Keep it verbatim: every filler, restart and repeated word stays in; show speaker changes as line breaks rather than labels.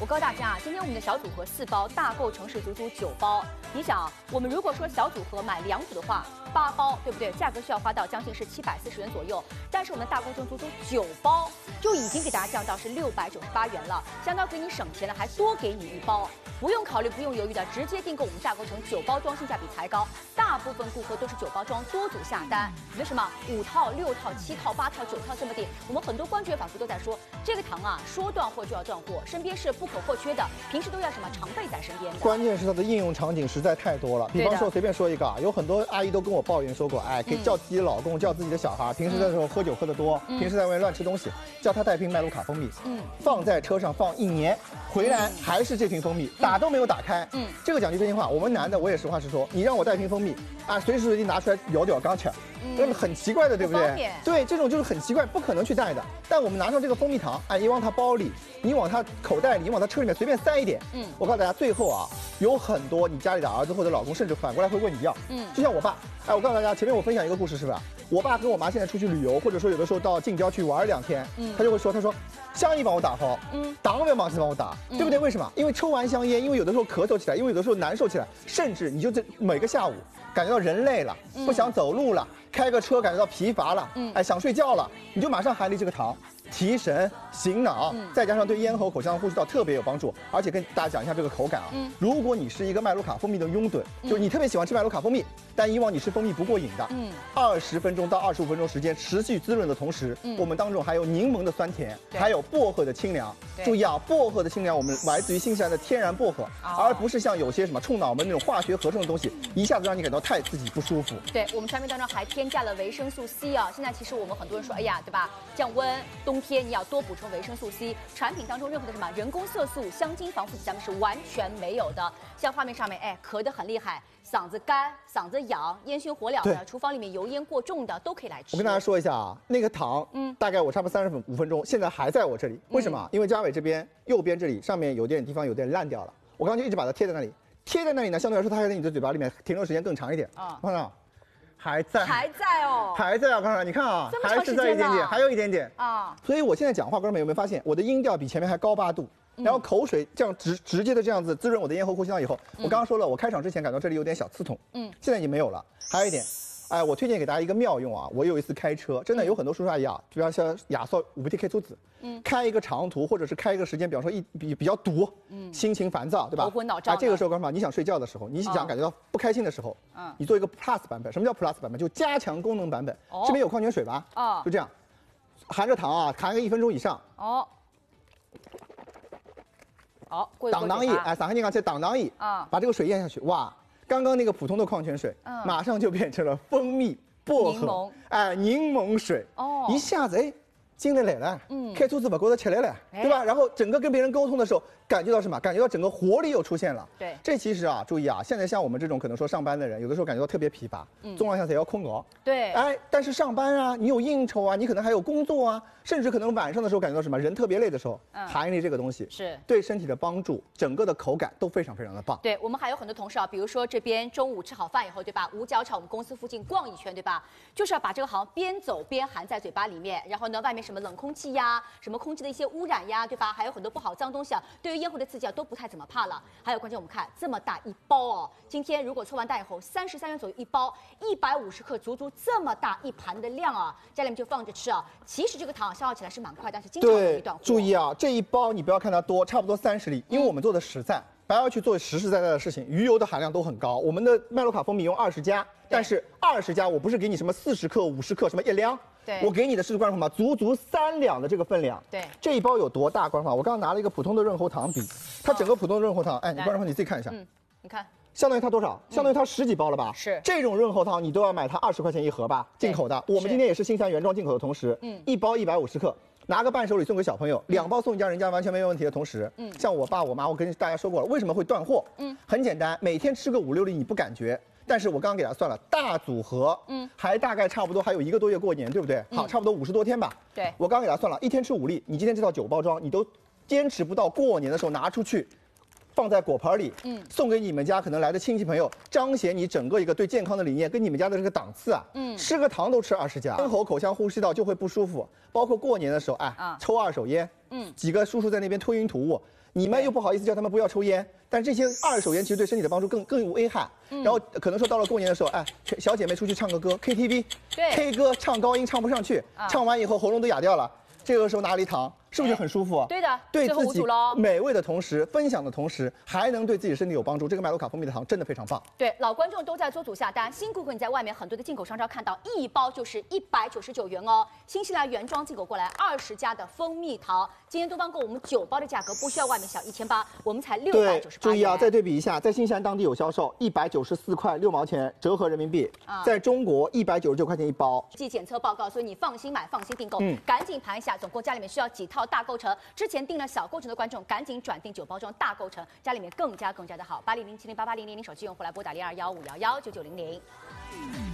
我告诉大家啊，今天我们的小组合四包，大购城市足足九包。你想，我们如果说小组合买两组的话，八包，对不对？价格需要花到将近是七百四十元左右。但是我们的大购城足足九包，就已经给大家降到是六百九十八元了，相当于给你省钱了，还多给你一包。 不用考虑，不用犹豫的，直接订购我们大购城九包装，性价比才高。大部分顾客都是九包装多组下单，为什么五套、六套、七套、八套、九套这么订？我们很多关注也反复都在说，这个糖啊，说断货就要断货，身边是不可或缺的，平时都要什么常备在身边的。
关键是它的应用场景实在太多了，比方说随便说一个啊，有很多阿姨都跟我抱怨说过，哎，可以叫自己的老公，叫自己的小孩，平时的时候喝酒喝得多，
嗯、
平时在外面乱吃东西，叫他带瓶麦卢卡蜂蜜，嗯，放在车上放一年，回来还是这瓶蜂蜜，打都没有打开。 嗯，这个讲句真心话，我们男的我也实话实说，你让我带瓶蜂蜜啊，随时随地拿出来舀舀刚吃，那么很奇怪的，对不对？对，这种就是很奇怪，不可能去带的。但我们拿上这个蜂蜜糖，哎，你往他包里，你往他口袋里，你往他车里面随便塞一点，嗯，我告诉大家，最后啊，有很多你家里的儿子或者老公，甚至反过来会问你要，嗯，就像我爸，哎，我告诉大家，前面我分享一个故事，是吧？我爸跟我妈现在出去旅游，或者说有的时候到近郊去玩两天，嗯，他就会说，他说，香你帮我打包，嗯，党不要忘记帮我打，对不对？为什么？因为抽完香烟，因为有的时候咳嗽起来，因为有的时候难受起来，甚至你就这每个下午感觉到人累了，不想走路了，开个车感觉到疲乏了，嗯，哎，想睡觉了，你就马上含粒这个糖。 提神醒脑，嗯、再加上对咽喉、口腔、呼吸道特别有帮助，而且跟大家讲一下这个口感啊。嗯、如果你是一个麦卢卡蜂蜜的拥趸，嗯、就是你特别喜欢吃麦卢卡蜂蜜，但以往你吃蜂蜜不过瘾的，嗯，二十分钟到二十五分钟时间持续滋润的同时，嗯、我们当中还有柠檬的酸甜，还有薄荷的清凉。注意啊，薄荷的清凉我们来自于新西兰的天然薄荷，哦、而不是像有些什么冲脑门那种化学合成的东西，一下子让你感到太刺激不舒服。
对我们产品当中还添加了维生素 C 啊，现在其实我们很多人说，哎呀，对吧？降温，冬天你要多补充维生素 C。产品当中任何的什么人工色素、香精、防腐剂，咱们是完全没有的。像画面上面，哎，咳得很厉害，嗓子干、嗓子痒、烟熏火燎的，厨房里面油烟过重的都可以来吃。
我跟大家说一下啊，那个糖，嗯，大概我差不多三十五分钟，现在还在我这里。为什么？嗯、因为嘉伟这边右边这里上面有点地方有点烂掉了，我刚刚就一直把它贴在那里，贴在那里呢，相对来说它还在你的嘴巴里面停留时间更长一点。啊，看到？ 还在，
还在哦，
还在啊！刚才你看啊，还是在一点点，还有一点点啊。所以我现在讲话，观众朋友有没有发现，我的音调比前面还高八度？然后口水这样直直接的这样子滋润我的咽喉、呼吸道以后，我刚刚说了，我开场之前感到这里有点小刺痛，嗯，现在已经没有了。还有一点，哎，我推荐给大家一个妙用啊！我有一次开车，真的有很多叔叔阿姨啊，比方像亚瑟五 T K 出子，嗯，开一个长途或者是开一个时间，比方说一比比较堵，嗯，心情烦躁，对吧？
头昏脑胀。
啊，这个时候干嘛？你想睡觉的时候，你想感觉到不开心的时候，嗯，你做一个 Plus 版本。什么叫 Plus 版本？就加强功能版本。哦，这边有矿泉水吧？啊，就这样，含着糖啊，含个一分钟以上。哦。好，挡挡一，哎，撒开你刚才挡挡一，啊，把这个水咽下去，哇！ 刚刚那个普通的矿泉水，嗯，马上就变成了蜂蜜薄荷，哎，柠檬水，哦，一下子哎，精力来了，嗯，开车子不觉得起来了，对吧？然后整个跟别人沟通的时候，感觉到什么？感觉到整个活力又出现了。对，这其实啊，注意啊，现在像我们这种可能说上班的人，有的时候感觉到特别疲乏，嗯，中浪下才要空熬，对，哎，但是上班啊，你有应酬啊，你可能还有工作啊，甚至可能晚上的时候感觉到什么？人特别累的时候，嗯，含一粒这个东西是对身体的帮助，整个的口感都非常非常的棒。对
我们还有很多同事啊，比如说这边中午吃好饭以后，对吧？五角场我们公司附近逛一圈，对吧？就是要把这个好像边走边含在嘴巴里面，然后呢，外面什么冷空气呀，什么空气的一些污染呀，对吧？还有很多不好脏东西啊，对于咽喉的刺激啊，都不太怎么怕了。还有关键我们看这么大一包哦，今天如果抽完单以后，三十三元左右一包，一百五十克，足足这么大一盘的量啊，家里面就放着吃啊。其实这个糖消耗起来是蛮快，但是经常有一段。
注意啊，这一包你不要看它多，差不多三十粒，因为我们做的实在。 不要去做实实在在的事情，鱼油的含量都很高。我们的麦卢卡蜂蜜用二十加，但是二十加我不是给你什么四十克、五十克，什么一两，对，我给你的是观众朋友足足三两的这个分量。对，这一包有多大？观众朋友，我刚刚拿了一个普通的润喉糖比，它整个普通的润喉糖，哎，你观众朋友你自己看一下，嗯，
你看，
相当于它多少？相当于它十几包了吧？是，这种润喉糖你都要买它二十块钱一盒吧？进口的，我们今天也是新西兰原装进口的同时，嗯，一包一百五十克。 拿个伴手礼送给小朋友，两包送一家人家完全没有问题的同时，嗯，像我爸我妈，我跟大家说过了，为什么会断货？嗯，很简单，每天吃个五六粒你不感觉，但是我刚刚给他算了，大组合，嗯，还大概差不多还有一个多月过年，对不对？好，差不多五十多天吧。对，我刚刚给他算了，一天吃五粒，你今天这套九包装，你都坚持不到过年的时候拿出去。 放在果盘里，嗯，送给你们家可能来的亲戚朋友，彰显你整个一个对健康的理念跟你们家的这个档次啊，嗯，吃个糖都吃二十加，咽喉、口腔、呼吸道就会不舒服，包括过年的时候，哎，啊，抽二手烟，嗯，几个叔叔在那边吞云吐雾， 你们又不好意思叫他们不要抽烟，但这些二手烟其实对身体的帮助更更有危害。嗯、然后可能说到了过年的时候，哎，小姐妹出去唱个歌 ，K T V，
对
，K 歌唱高音唱不上去，啊、唱完以后喉咙都哑掉了，这个时候拿了一糖。 是不是很舒服？
对的，
对自己美味的同时，分享的同时，还能对自己身体有帮助。这个麦卢卡蜂蜜的糖真的非常棒。
对，老观众都在做组下单，新顾客你在外面很多的进口商超看到，一包就是一百九十九元哦。新西兰原装进口过来二十家的蜂蜜糖，今天多方购我们九包的价格不需要外面小一千八，我们才六百九十八。
注意啊，再对比一下，在新西兰当地有销售一百九十四块六毛钱，折合人民币，啊、在中国一百九十九块钱一包。
既检测报告，所以你放心买，放心订购，嗯、赶紧盘一下，总共家里面需要几套大构成。 之前订了小构成的观众，赶紧转订九包装大构成，家里面更加更加的好。八零零七零八八零零零手机用户来拨打零二幺五幺幺九九零零。